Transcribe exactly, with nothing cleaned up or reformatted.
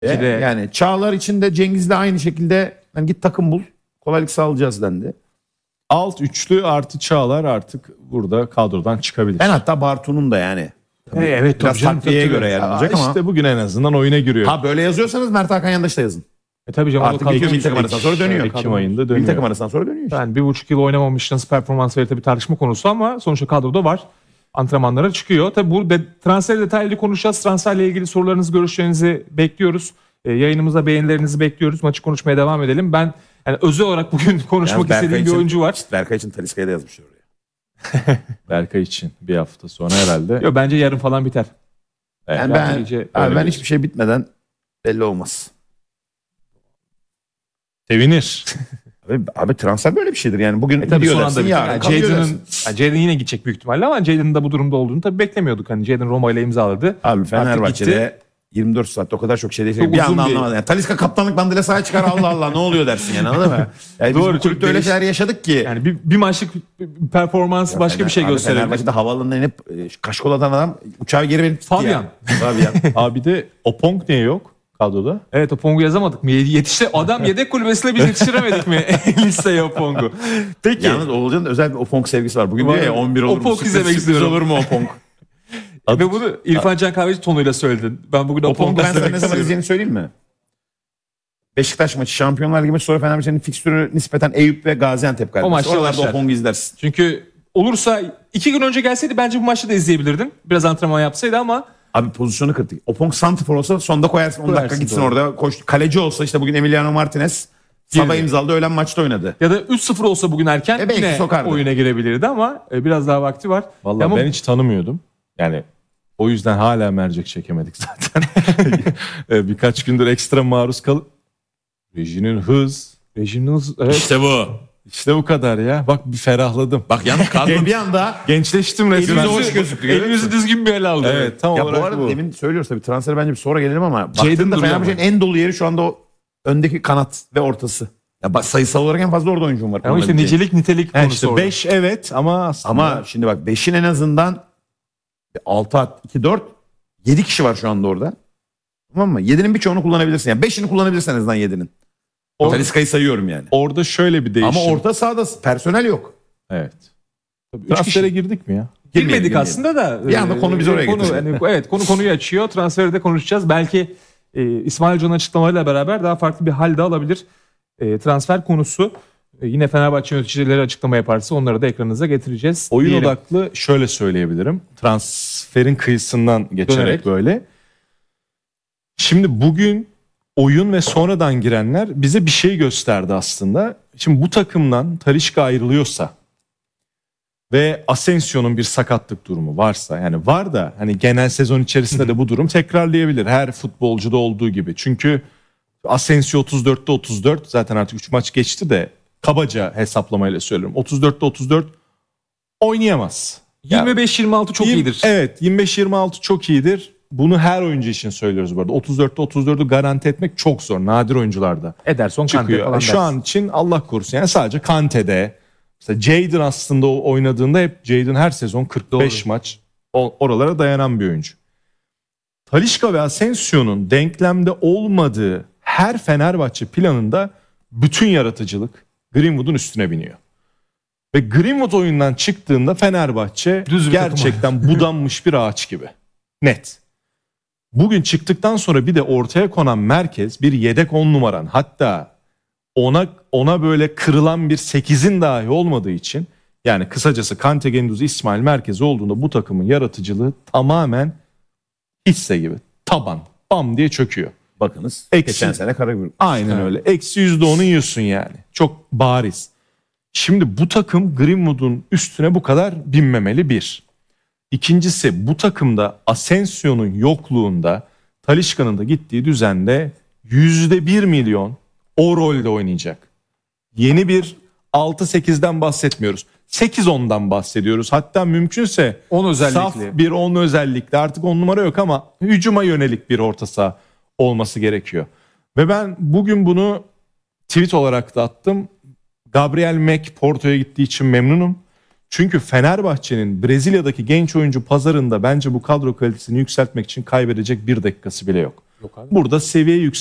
E, yani Çağlar için de Cengiz de aynı şekilde yani git takım bul. Kolaylık sağlayacağız dendi. Alt üçlü artı Çağlar artık burada kadrodan çıkabilir. Ben hatta Bartu'nun da yani. Tabii, evet biraz takviyeye göre yer olacak ama. İşte bugün en azından oyuna giriyor. Ha böyle yazıyorsanız Mert Hakan Yandaş da yazın. E tabii canım. Artık bitiyor, milli takım arasından sonra dönüyor. Ekim ayında dönüyor. Milli takım arasından sonra dönüyor işte. Yani bir buçuk yıl oynamamış nasıl performans verir tabii tartışma konusu ama sonuçta kadroda var. Antrenmanlara çıkıyor. Tabii bu de, transfer detaylı konuşacağız. Transferle ilgili sorularınızı, görüşlerinizi bekliyoruz. E, yayınımıza beğenilerinizi bekliyoruz. Maçı konuşmaya devam edelim. Ben yani özel olarak bugün konuşmak istediğim bir oyuncu var. İşte Berkay için Talisca'ya da yazmış oraya. Berkay için bir hafta sonra herhalde. Yok bence yarın falan biter. Evet, yani ben, iyice, abi ben hiçbir şey bitmeden belli olmaz. Sevinir. Abi, abi transfer böyle bir şeydir yani. Bugün e tabii gidiyor son dersin, anda yarın yani kalıyor Jadon'ın dersin. yani Jadon yine gidecek büyük ihtimalle ama Jadon'ın da bu durumda olduğunu tabii beklemiyorduk. Hani Jadon Roma ile imzaladı. Abi Fenerbahçe'de yirmi dört saatte o kadar çok şey değil. Çok bir anda bir... anlamadım. Yani Talisca kaptanlık bandıyla sahaya çıkar Allah Allah ne oluyor dersin yani anladın mı? Yani Doğru, biz bu kulüpte öyle şeyler yaşadık ki. Yani bir, bir maçlık performans Ya başka Fener, bir şey gösterebilir. Fenerbahçe'de havaalanından inip e, kaşkol atan adam uçağı geri verip Fabian. Fabian. Abi de Opong niye yok kadroda? Evet Opong'u yazamadık mı? Yetişti adam yedek kulübesine biz yetiştiremedik mi listeye Opong'u? Peki. Yalnız Oğulcan'ın özel bir Opong sevgisi var. Bugün diyor ya on bir olur mu? Opong izlemek istiyorum. Olur mu Opong? Ve bunu İrfan Can Kahveci tonuyla söyledin. Ben bugün Opong'u ben sana izlemek ne zaman istiyorum. izleyeni söyleyeyim mi? Beşiktaş maçı, Şampiyonlar Ligi maçı, sonra Fenerbahçe'nin fikstürü nispeten Eyüp ve Gaziantep kardeşi. O maçta Oralarda başlar. Opong'u izlersin. Çünkü olursa iki gün önce gelseydi bence bu maçta da izleyebilirdin. Biraz antrenman yapsaydı ama Abi pozisyonu kırdık. Opong santifor olsa sonda koyarsın on dakika Koyarsın, gitsin doğru. orada. Koş. Kaleci olsa işte bugün Emiliano Martinez sabah Girdi. imzaladı, öğlen maçta oynadı. ya da üç sıfır olsa bugün erken E belki yine sokardı. oyuna girebilirdi ama e, biraz daha vakti var. Vallahi Ama ben hiç tanımıyordum. Yani o yüzden hala mercek çekemedik zaten. E, Birkaç gündür ekstra maruz kalıp rejinin hız. rejimden hız- evet. İşte bu. İşte bu kadar ya. Bak bir ferahladım. Bak yalnız kadro bir anda Gençleştim resmen. elimizi hoş gözüktü. görüyor Elimizi musun? düzgün bir ele aldı. Evet tam Ya bu olarak arada bu. demin söylüyoruz tabii transfer bence bir sonra gelelim ama Jadon baktığında duruyor Fenerbahçe'nin en dolu yeri şu anda o öndeki kanat ve ortası. Ya bak sayısal olarak en fazla orada oyuncum var. Ama işte kullanabileceğin. nicelik nitelik Yani konusu işte orada. beş evet ama aslında Ama şimdi bak beşin en azından altı at iki dört yedi kişi var şu anda orada. Tamam mı? yedinin birçoğunu kullanabilirsin. Yani beşini kullanabilirsin en azından yedinin. Or- Talisca'yı sayıyorum yani. orada şöyle bir değişim. Ama orta sahada personel yok. Evet. Üç Transfere kişi. girdik mi ya? Girmeyelim, Girmedik girmeyelim. aslında da. Bir anda konu bizi oraya konu, getiriyor. hani, evet konu konuyu açıyor. Transferi de konuşacağız. Belki e, İsmail Hoca'nın açıklamalarıyla beraber daha farklı bir hal de alabilir. E, transfer konusu e, yine Fenerbahçe yöneticileri açıklama yaparsa onları da ekranınıza getireceğiz. Oyun diyelim. odaklı şöyle söyleyebilirim. Transferin kıyısından geçerek Dönerek. böyle. Şimdi bugün oyun ve sonradan girenler bize bir şey gösterdi aslında. Şimdi bu takımdan Talisca ayrılıyorsa ve Asensio'nun bir sakatlık durumu varsa, yani var da hani genel sezon içerisinde de bu durum tekrarlayabilir. Her futbolcuda olduğu gibi. Çünkü Asensio otuz dörtte otuz dört, zaten artık üç maç geçti de kabaca hesaplamayla söylüyorum. otuz dörtte otuz dört oynayamaz. yirmi beş yirmi altı çok Yirmi- iyidir. Evet, yirmi beş yirmi altı çok iyidir. Bunu her oyuncu için söylüyoruz bu arada. otuz dörtte otuz dördü garanti etmek çok zor. Nadir oyuncularda Ederson Kante çıkıyor. falan Şu dersin. an için Allah korusun. Yani sadece Kante'de. Mesela Jadon aslında o oynadığında hep Jadon her sezon kırk beş Doğru. maç o- oralara dayanan bir oyuncu. Talisca ve Asensio'nun denklemde olmadığı her Fenerbahçe planında bütün yaratıcılık Greenwood'un üstüne biniyor. Ve Greenwood oyundan çıktığında Fenerbahçe Düz bir takım gerçekten budanmış bir ağaç gibi. Net. Bugün çıktıktan sonra bir de ortaya konan merkez bir yedek on numaran, hatta ona ona böyle kırılan bir sekizin dahi olmadığı için, yani kısacası Kante, Gendouzi, İsmail merkezi olduğunda bu takımın yaratıcılığı tamamen hisse gibi. Taban. Bam diye çöküyor. Bakınız. Eksi. Geçen sene Karagümrük. Aynen öyle. Eksi yüzde onu yiyorsun yani. Çok bariz. Şimdi bu takım Greenwood'un üstüne bu kadar binmemeli bir. İkincisi, bu takımda Asensio'nun yokluğunda Talisca'nın da gittiği düzende yüzde bir milyon o rolde oynayacak. Yeni bir altı sekizden bahsetmiyoruz. sekiz ondan bahsediyoruz. Hatta mümkünse on özellikle. saf bir on özellikle, artık on numara yok ama hücuma yönelik bir orta saha olması gerekiyor. Ve ben bugün bunu tweet olarak da attım. Gabriel Mek Porto'ya gittiği için memnunum. Çünkü Fenerbahçe'nin Brezilya'daki genç oyuncu pazarında bence bu kadro kalitesini yükseltmek için kaybedecek bir dakikası bile yok. Yok abi. Burada seviye